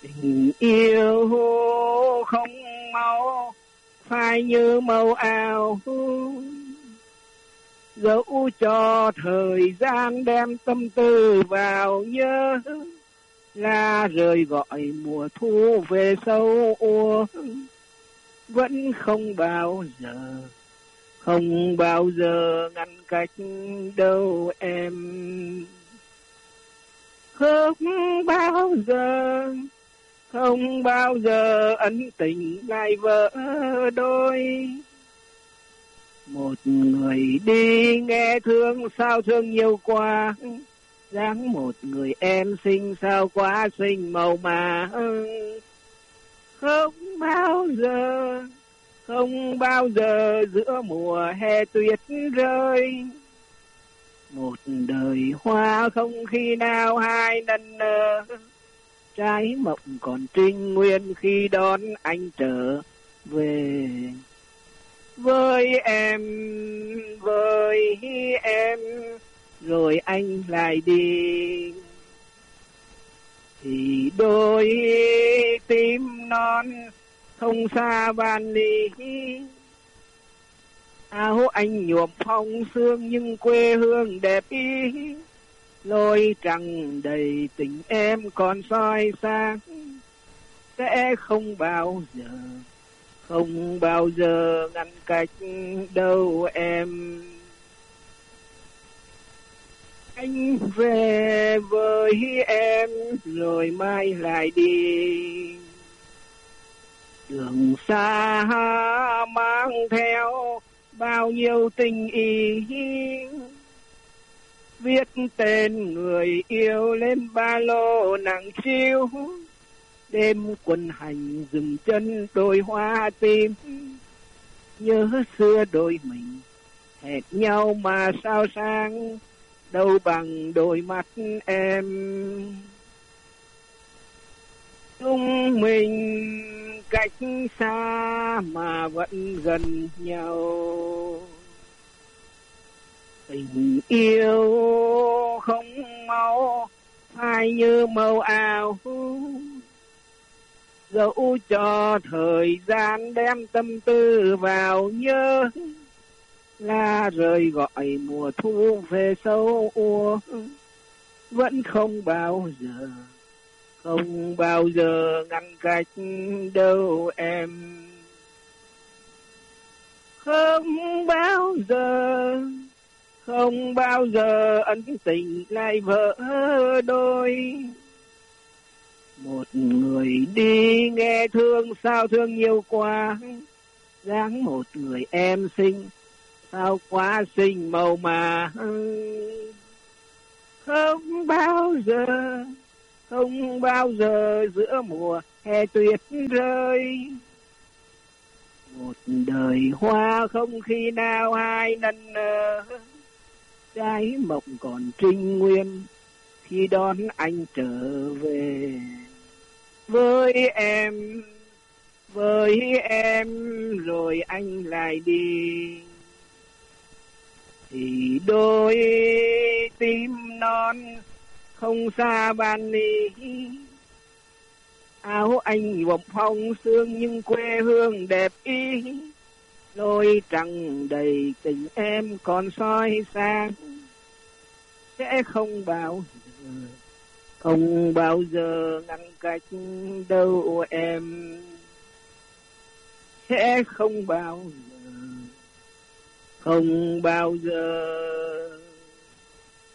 Tình yêu không mau phai như màu ảo, dẫu cho thời gian đem tâm tư vào nhớ, lá rơi gọi mùa thu về sâu úa, vẫn không bao giờ, không bao giờ ngăn cách đâu em. Không bao giờ, không bao giờ ân tình lại vỡ đôi. Một người đi nghe thương sao thương nhiều quá, dáng một người em xinh sao quá xinh màu mà. Không bao giờ, không bao giờ giữa mùa hè tuyết rơi, một đời hoa không khi nào hai nần nở, trái mộng còn trinh nguyên khi đón anh trở về. Với em rồi anh lại đi, thì đôi tim non không xa van ly. Áo anh nhuộm phong sương nhưng quê hương đẹp ý, lối trăng đầy tình em còn soi sáng, sẽ không bao giờ, không bao giờ ngăn cách đâu em. Anh về với em rồi mai lại đi, đường xa mang theo bao nhiêu tình ý, viết tên người yêu lên ba lô nặng chiếu, đêm quân hành dừng chân đôi hoa tim, nhớ xưa đôi mình hẹn nhau mà sao sáng, đâu bằng đôi mắt em. Chúng mình cách xa mà vẫn gần nhau, tình yêu không mau phai như màu ảo, dẫu cho thời gian đem tâm tư vào nhớ, lá rơi gọi mùa thu về sâu úa, vẫn không bao giờ, không bao giờ ngăn cách đâu em. Không bao giờ, không bao giờ ân tình lại vỡ đôi. Một người đi nghe thương sao thương nhiều quá, dáng một người em xinh sao quá xinh màu mà. Không bao giờ, không bao giờ giữa mùa hè tuyết rơi, một đời hoa không khi nào hai nần nở, trái mộng còn trinh nguyên khi đón anh trở về. Với em rồi anh lại đi, thì đôi tim non không xa van ly. Áo anh nhuộm phong sương nhưng quê hương đẹp ý, lối trăng đầy tình em còn soi sáng, sẽ không bao giờ, không bao giờ ngăn cách đâu em. Sẽ không bao giờ, không bao giờ